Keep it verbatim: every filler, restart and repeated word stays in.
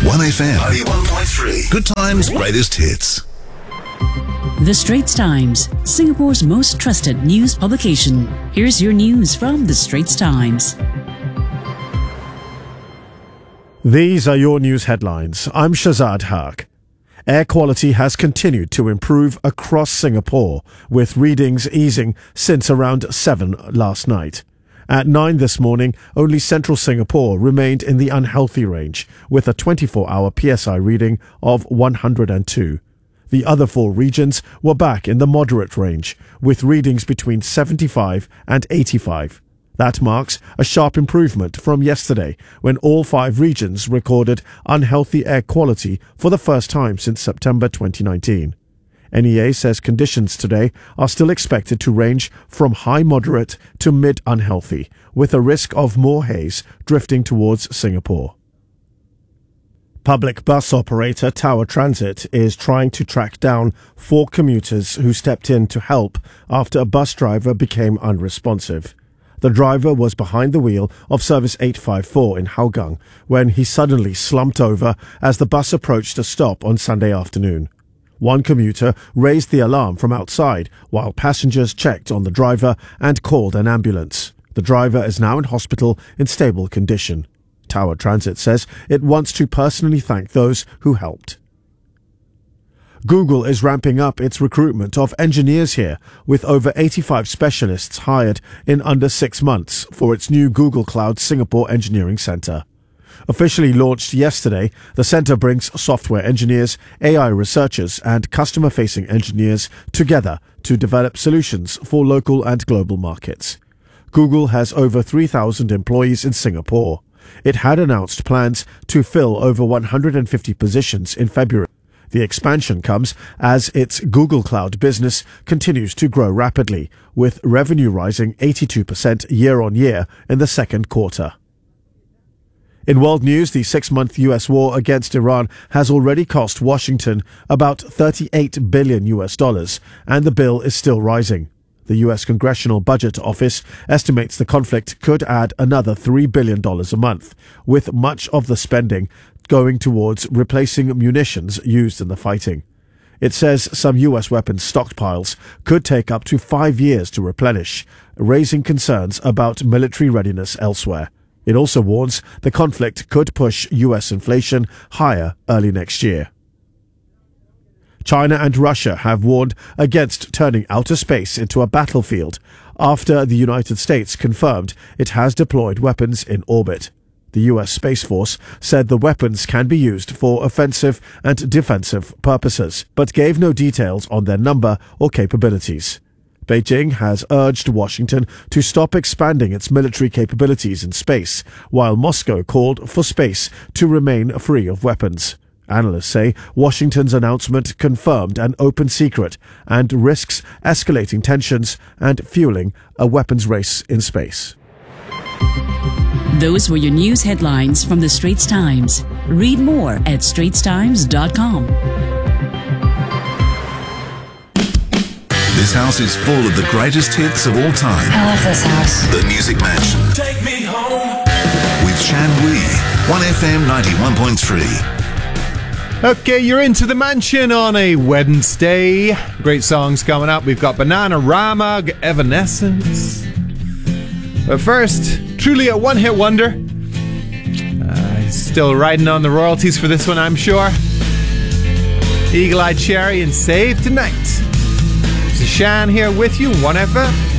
one F M ninety-one point three. Good times, greatest hits. The Straits Times, Singapore's most trusted news publication. Here's your news from The Straits Times. These are your news headlines. I'm Shazad Haq. Air quality has continued to improve across Singapore, with readings easing since around seven last night. At nine this morning, only central Singapore remained in the unhealthy range, with a twenty-four hour P S I reading of one hundred two. The other four regions were back in the moderate range, with readings between seventy-five and eighty-five. That marks a sharp improvement from yesterday, when all five regions recorded unhealthy air quality for the first time since September twenty nineteen. N E A says conditions today are still expected to range from high moderate to mid unhealthy, with a risk of more haze drifting towards Singapore. Public bus operator Tower Transit is trying to track down four commuters who stepped in to help after a bus driver became unresponsive. The driver was behind the wheel of service eight five four in Hougang when he suddenly slumped over as the bus approached a stop on Sunday afternoon. One commuter raised the alarm from outside while passengers checked on the driver and called an ambulance. The driver is now in hospital in stable condition. Tower Transit says it wants to personally thank those who helped. Google is ramping up its recruitment of engineers here, with over eighty-five specialists hired in under six months for its new Google Cloud Singapore Engineering Centre. Officially launched yesterday, the centre brings software engineers, A I researchers and customer-facing engineers together to develop solutions for local and global markets. Google has over three thousand employees in Singapore. It had announced plans to fill over one hundred fifty positions in February. The expansion comes as its Google Cloud business continues to grow rapidly, with revenue rising eighty-two percent year-on-year in the second quarter. In world news, the six-month U S war against Iran has already cost Washington about thirty-eight billion U S dollars, and the bill is still rising. The U S Congressional Budget Office estimates the conflict could add another three billion dollars a month, with much of the spending going towards replacing munitions used in the fighting. It says some U S weapons stockpiles could take up to five years to replenish, raising concerns about military readiness elsewhere. It also warns the conflict could push U S inflation higher early next year. China and Russia have warned against turning outer space into a battlefield after the United States confirmed it has deployed weapons in orbit. The U S Space Force said the weapons can be used for offensive and defensive purposes, but gave no details on their number or capabilities. Beijing has urged Washington to stop expanding its military capabilities in space, while Moscow called for space to remain free of weapons. Analysts say Washington's announcement confirmed an open secret and risks escalating tensions and fueling a weapons race in space. Those were your news headlines from The Straits Times. Read more at straits times dot com. This house is full of the greatest hits of all time. I love this house. The Music Mansion. Take me home. With Shan Wee. one F M ninety-one point three. Okay, you're into the mansion on a Wednesday. Great songs coming up. We've got Bananarama, Evanescence. But first, truly a one-hit wonder. Uh, still riding on the royalties for this one, I'm sure. Eagle Eye Cherry and Save Tonight. This is Shan here with you, one F M.